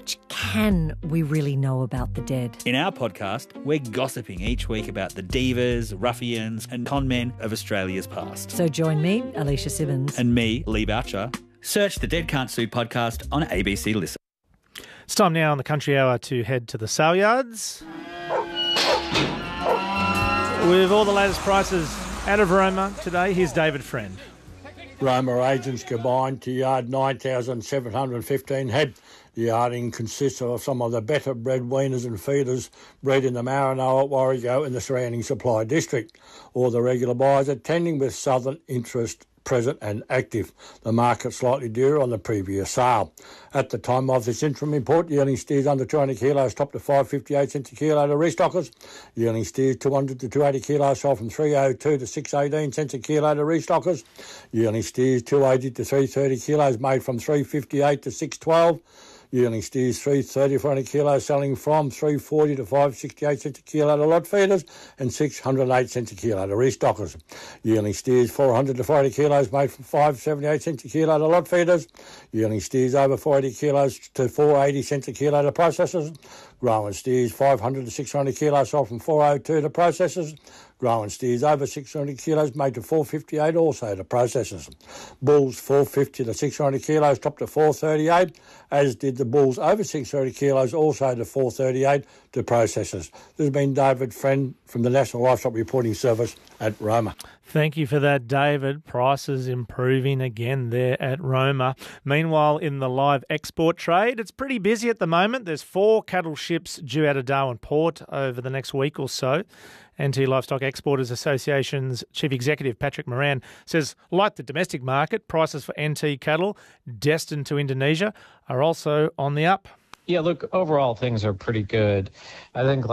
much can we really know about the dead? In our podcast, we're gossiping each week about the divas, ruffians and con men of Australia's past. So join me, Alicia Simmons. And me, Lee Boucher. Search the Dead Can't Sue podcast on ABC Listen. It's time now on the Country Hour to head to the sale yards. With all the latest prices out of Roma today, here's David Friend. Roma agents combined to yard 9,715 head. The yarding consists of some of the better bred weaners and feeders bred in the Maranoa, Warrego and the surrounding supply district. All the regular buyers attending with southern interest present and active. The market slightly dearer on the previous sale. At the time of this interim report, yearling steers under 200 kilos topped at 5.58 cents a kilo to restockers. Yearling steers 200 to 280 kilos sold from 3.02 to 6.18 cents a kilo to restockers. Yearling steers 280 to 330 kilos made from 3.58 to 6.12. Yearling steers 330 for 100 kilos selling from 340 to 568 cents a kilo to lot feeders and 608 cents a kilo to restockers. Yearling steers 400 to 480 kilos made from 578 cents a kilo to lot feeders. Yearling steers over 480 kilos to 480 cents a kilo to processors. Growing steers 500 to 600 kilos sold from 402 to processors. Growing steers over 600 kilos made to 458 also to processors. Bulls 450 to 600 kilos topped to 438, as did the bulls over 600 kilos also to 438 to processors. This has been David Friend from the National Livestock Reporting Service at Roma. Thank you for that, David. Prices improving again there at Roma. Meanwhile, in the live export trade, it's pretty busy at the moment. There's 4 cattle ships due out of Darwin Port over the next week or so. NT Livestock Exporters Association's Chief Executive Patrick Moran says, like the domestic market, prices for NT cattle destined to Indonesia are also on the up. Yeah, look, overall things are pretty good. I think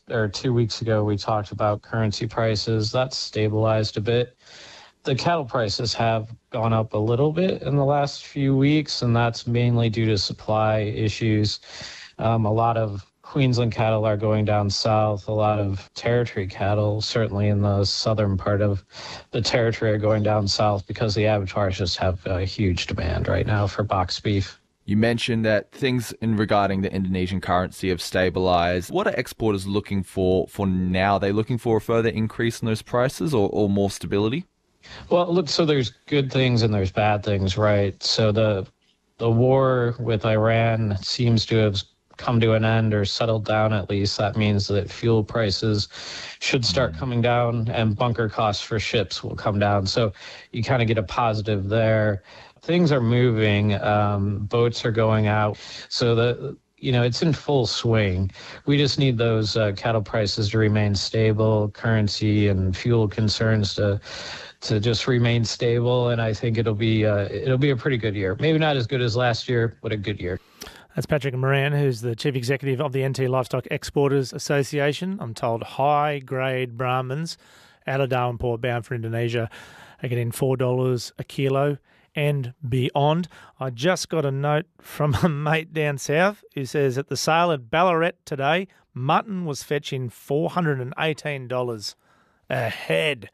2 weeks ago we talked about currency prices. That's stabilized a bit. The cattle prices have gone up a little bit in the last few weeks, and that's mainly due to supply issues. A lot of Queensland cattle are going down south. A lot of territory cattle, certainly in the southern part of the territory, are going down south because the abattoirs just have a huge demand right now for box beef. You mentioned that things regarding the Indonesian currency have stabilised. What are exporters looking for now? Are they looking for a further increase in those prices or more stability? Well, look, so there's good things and there's bad things, right? So the war with Iran seems to have come to an end or settled down at least. That means that fuel prices should start coming down and bunker costs for ships will come down. So you kind of get a positive there. Things are moving. Boats are going out. So it's in full swing. We just need those cattle prices to remain stable, currency and fuel concerns to just remain stable. And I think it'll be a pretty good year. Maybe not as good as last year, but a good year. That's Patrick Moran, who's the Chief Executive of the NT Livestock Exporters Association. I'm told high-grade Brahmans out of Darwin Port bound for Indonesia are getting $4 a kilo and beyond. I just got a note from a mate down south who says at the sale at Ballarat today, mutton was fetching $418 a head.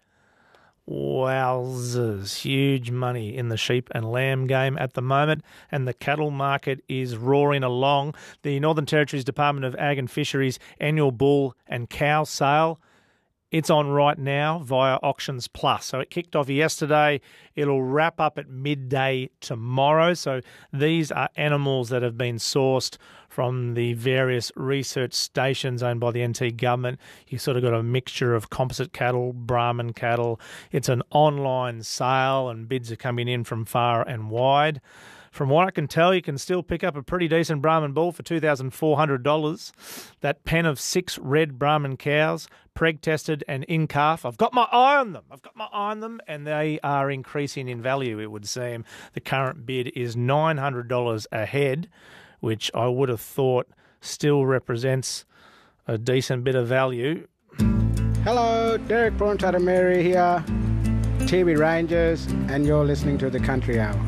Wowzers, huge money in the sheep and lamb game at the moment, and the cattle market is roaring along. The Northern Territory's Department of Ag and Fisheries annual bull and cow sale, it's on right now via Auctions Plus. So it kicked off yesterday. It'll wrap up at midday tomorrow. So these are animals that have been sourced from the various research stations owned by the NT government. You've sort of got a mixture of composite cattle, Brahman cattle. It's an online sale and bids are coming in from far and wide. From what I can tell, you can still pick up a pretty decent Brahman bull for $2,400. That pen of 6 red Brahman cows, preg-tested and in-calf. I've got my eye on them, and they are increasing in value, it would seem. The current bid is $900 a head, which I would have thought still represents a decent bit of value. Hello, Derek Braun-Tatameri here, TV Rangers, and you're listening to The Country Hour.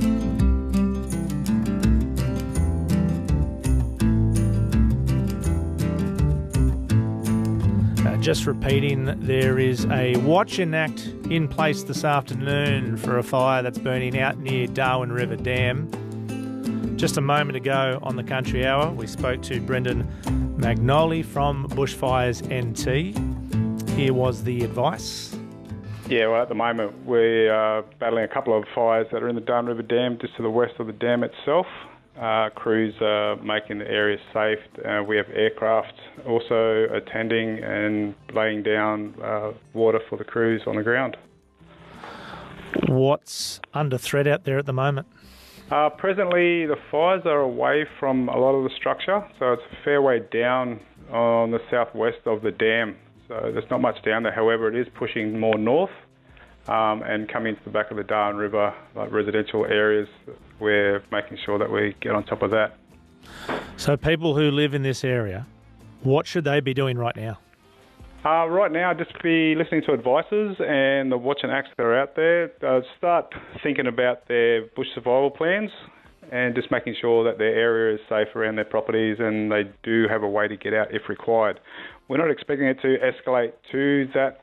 Just repeating, there is a watch-in act in place this afternoon for a fire that's burning out near Darwin River Dam. Just a moment ago on the Country Hour, we spoke to Brendan Magnoli from Bushfires NT. Here was the advice. Yeah, well, at the moment we are battling a couple of fires that are in the Darwin River Dam, just to the west of the dam itself. Crews are making the area safe. We have aircraft also attending and laying down water for the crews on the ground. What's under threat out there at the moment? Presently, the fires are away from a lot of the structure, so it's a fair way down on the southwest of the dam. So there's not much down there. However, it is pushing more north and coming into the back of the Darwin River, like residential areas. We're making sure that we get on top of that. So people who live in this area, what should they be doing right now? Right now, just be listening to advices and the watch and acts that are out there. Start thinking about their bush survival plans and just making sure that their area is safe around their properties and they do have a way to get out if required. We're not expecting it to escalate to that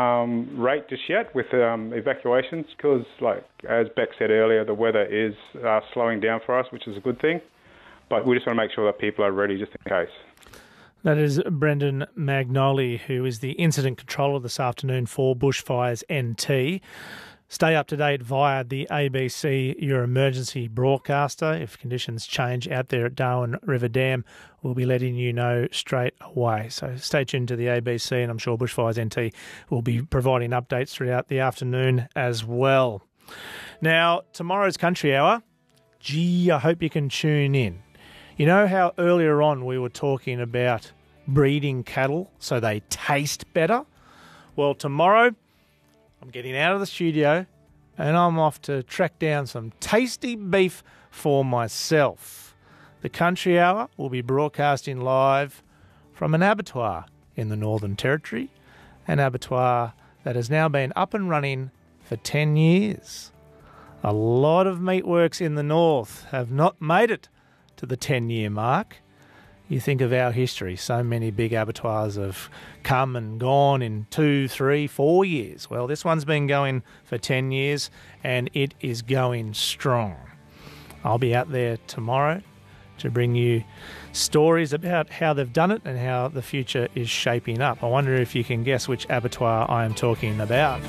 rate just yet with evacuations because, like as Beck said earlier, the weather is slowing down for us, which is a good thing. But we just want to make sure that people are ready just in case. That is Brendan Magnoli, who is the incident controller this afternoon for Bushfires NT. Stay up to date via the ABC, your emergency broadcaster. If conditions change out there at Darwin River Dam, we'll be letting you know straight away. So stay tuned to the ABC, and I'm sure Bushfires NT will be providing updates throughout the afternoon as well. Now, tomorrow's Country Hour, gee, I hope you can tune in. You know how earlier on we were talking about breeding cattle so they taste better? Well, tomorrow I'm getting out of the studio and I'm off to track down some tasty beef for myself. The Country Hour will be broadcasting live from an abattoir in the Northern Territory, an abattoir that has now been up and running for 10 years. A lot of meatworks in the north have not made it to the 10-year mark. You think of our history, so many big abattoirs have come and gone in 2, 3, 4 years. Well, this one's been going for 10 years and it is going strong. I'll be out there tomorrow to bring you stories about how they've done it and how the future is shaping up. I wonder if you can guess which abattoir I am talking about.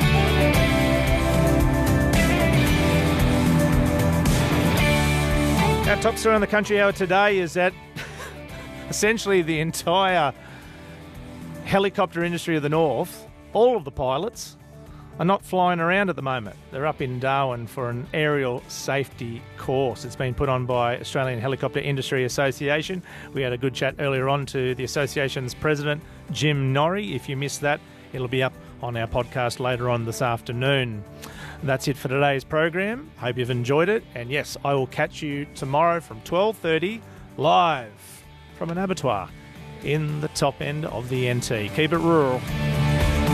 Our top story on the Country Hour today is that essentially the entire helicopter industry of the north, all of the pilots, are not flying around at the moment. They're up in Darwin for an aerial safety course. It's been put on by Australian Helicopter Industry Association. We had a good chat earlier on to the association's president, Jim Norrie. If you missed that, it'll be up on our podcast later on this afternoon. That's it for today's program. Hope you've enjoyed it. And yes, I will catch you tomorrow from 12:30 live from an abattoir in the top end of the NT. Keep it rural.